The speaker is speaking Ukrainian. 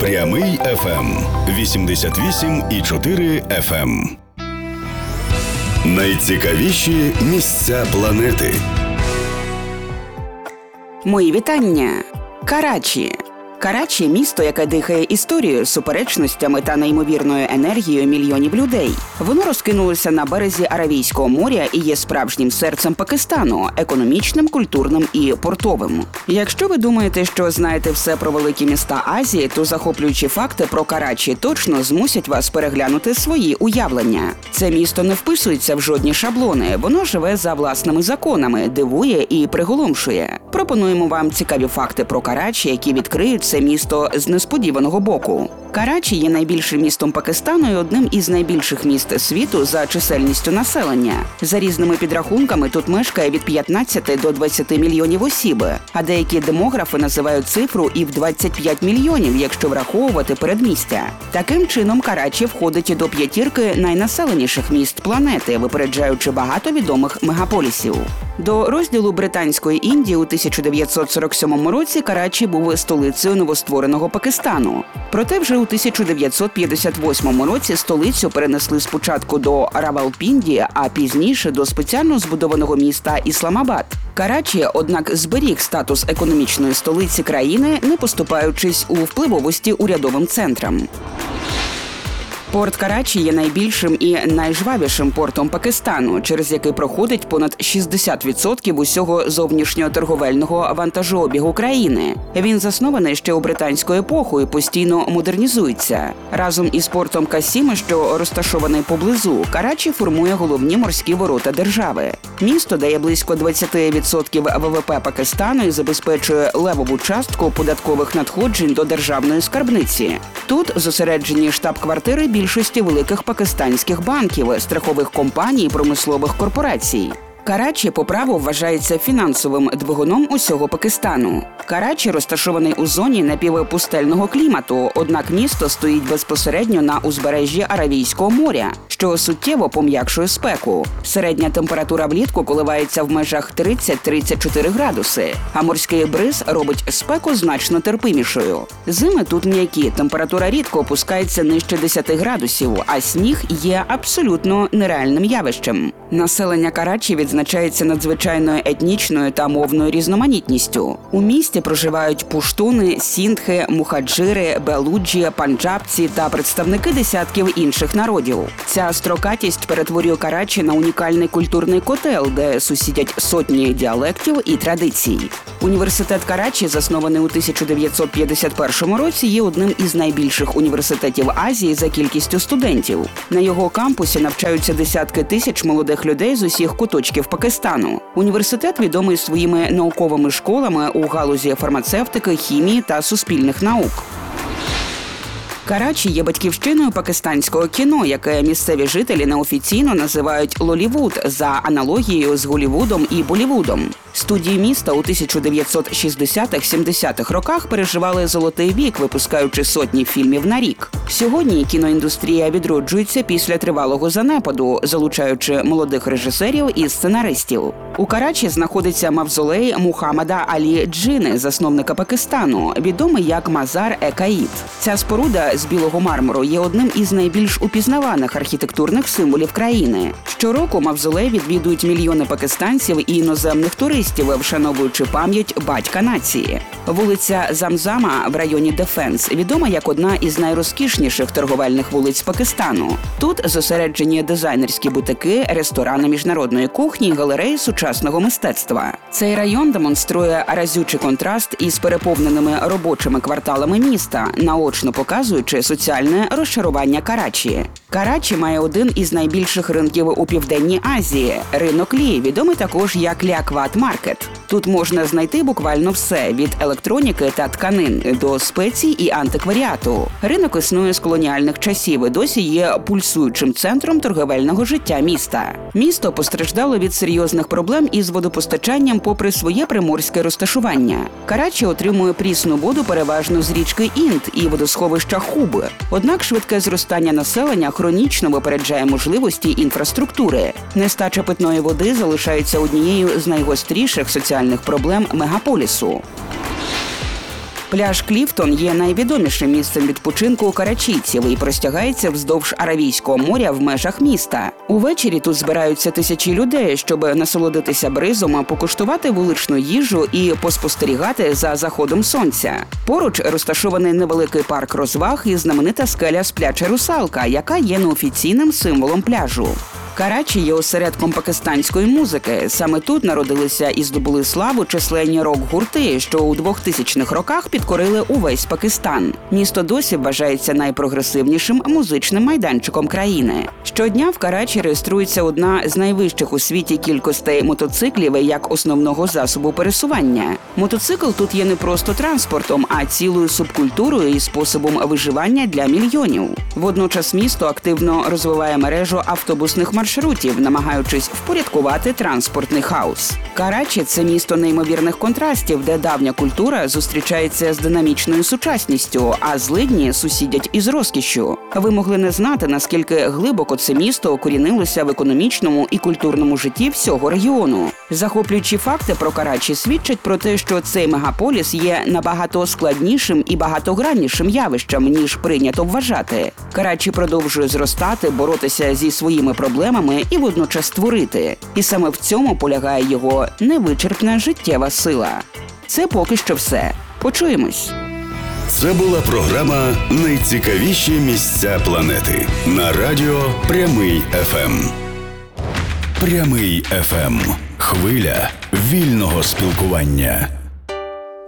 Прямий ФМ 88,4 ФМ. Найцікавіші місця планети. Мої вітання. Карачі. Карачі – місто, яке дихає історією, суперечностями та неймовірною енергією мільйонів людей. Воно розкинулося на березі Аравійського моря і є справжнім серцем Пакистану – економічним, культурним і портовим. Якщо ви думаєте, що знаєте все про великі міста Азії, то захоплюючі факти про Карачі точно змусять вас переглянути свої уявлення. Це місто не вписується в жодні шаблони, воно живе за власними законами, дивує і приголомшує. Пропонуємо вам цікаві факти про Карачі, які відкриють це місто з несподіваного боку. Карачі є найбільшим містом Пакистану і одним із найбільших міст світу за чисельністю населення. За різними підрахунками тут мешкає від 15 до 20 мільйонів осіб, а деякі демографи називають цифру і в 25 мільйонів, якщо враховувати передмістя. Таким чином, Карачі входить до п'ятірки найнаселеніших міст планети, випереджаючи багато відомих мегаполісів. До розділу Британської Індії у 1947 році Карачі був столицею новоствореного Пакистану. Проте вже у 1958 році столицю перенесли спочатку до Равалпінді, а пізніше до спеціально збудованого міста Ісламабад. Карачі, однак, зберіг статус економічної столиці країни, не поступаючись у впливовості урядовим центрам. Порт Карачі є найбільшим і найжвавішим портом Пакистану, через який проходить понад 60% усього зовнішнього торговельного вантажообігу країни. Він заснований ще у британську епоху і постійно модернізується. Разом із портом Касіми, що розташований поблизу, Карачі формує головні морські ворота держави. Місто дає близько 20% ВВП Пакистану і забезпечує левову частку податкових надходжень до державної скарбниці. Тут зосереджені штаб-квартири більшості великих пакистанських банків, страхових компаній і промислових корпорацій. Карачі по праву вважається фінансовим двигуном усього Пакистану. Карачі розташований у зоні напівпустельного клімату, однак місто стоїть безпосередньо на узбережжі Аравійського моря, що суттєво пом'якшує спеку. Середня температура влітку коливається в межах 30-34 градуси, а морський бриз робить спеку значно терпимішою. Зими тут м'які, температура рідко опускається нижче 10 градусів, а сніг є абсолютно нереальним явищем. Населення Карачі відзначається надзвичайною етнічною та мовною різноманітністю. У місті проживають пуштуни, сіндхи, мухаджири, белуджі, панджабці та представники десятків інших народів. Ця строкатість перетворює Карачі на унікальний культурний котел, де сусідять сотні діалектів і традицій. Університет Карачі, заснований у 1951 році, є одним із найбільших університетів Азії за кількістю студентів. На його кампусі навчаються десятки тисяч молодих людей з усіх куточків Пакистану. Університет відомий своїми науковими школами у галузі фармацевтики, хімії та суспільних наук. Карачі є батьківщиною пакистанського кіно, яке місцеві жителі неофіційно називають «Лолівуд» за аналогією з Голлівудом і Боллівудом. Студії міста у 1960-70-х роках переживали золотий вік, випускаючи сотні фільмів на рік. Сьогодні кіноіндустрія відроджується після тривалого занепаду, залучаючи молодих режисерів і сценаристів. У Карачі знаходиться мавзолей Мухаммада Алі Джини, засновника Пакистану, відомий як Мазар-е-Каїд. Ця споруда з білого мармуру є одним із найбільш упізнаваних архітектурних символів країни. Щороку мавзолей відвідують мільйони пакистанців і іноземних туристів, вшановуючи пам'ять батька нації. Вулиця Замзама в районі Дефенс відома як одна із найрозкішніших торговельних вулиць Пакистану. Тут зосереджені дизайнерські бутики, ресторани міжнародної кухні, галереї сучасного мистецтва. Цей район демонструє разючий контраст із переповненими робочими кварталами міста, наочно показуючи соціальне розшарування Карачі. Карачі має один із найбільших ринків у Південній Азії – ринок Лі, відомий також як Ліакват Маркет. Тут можна знайти буквально все – від електроніки та тканин до спецій і антикваріату. Ринок існує з колоніальних часів і досі є пульсуючим центром торговельного життя міста. Місто постраждало від серйозних проблем із водопостачанням попри своє приморське розташування. Карачі отримує прісну воду переважно з річки Інд і водосховища Хуб. Однак швидке зростання населення хронічно випереджає можливості інфраструктури. Нестача питної води залишається однією з найгостріших соціальних проблем мегаполісу. Пляж Кліфтон є найвідомішим місцем відпочинку карачійців і простягається вздовж Аравійського моря в межах міста. Увечері тут збираються тисячі людей, щоб насолодитися бризом, покуштувати вуличну їжу і поспостерігати за заходом сонця. Поруч розташований невеликий парк розваг і знаменита скеля Спляча русалка, яка є неофіційним символом пляжу. Карачі є осередком пакистанської музики. Саме тут народилися і здобули славу численні рок-гурти, що у 2000-х роках підкорили увесь Пакистан. Місто досі вважається найпрогресивнішим музичним майданчиком країни. Щодня в Карачі реєструється одна з найвищих у світі кількостей мотоциклів як основного засобу пересування. Мотоцикл тут є не просто транспортом, а цілою субкультурою і способом виживання для мільйонів. Водночас місто активно розвиває мережу автобусних маршрутів, намагаючись впорядкувати транспортний хаос. Карачі – це місто неймовірних контрастів, де давня культура зустрічається з динамічною сучасністю, а злидні сусідять із розкішшю. Ви могли не знати, наскільки глибоко це місто укорінилося в економічному і культурному житті всього регіону. Захоплюючі факти про Карачі свідчать про те, що цей мегаполіс є набагато складнішим і багатограннішим явищем, ніж прийнято вважати. Карачі продовжує зростати, боротися зі своїми проблемами і водночас творити. І саме в цьому полягає його невичерпна життєва сила. Це поки що все. Почуємось. Це була програма «Найцікавіші місця планети» на радіо Прямий ФМ. Прямий ФМ. Хвиля вільного спілкування.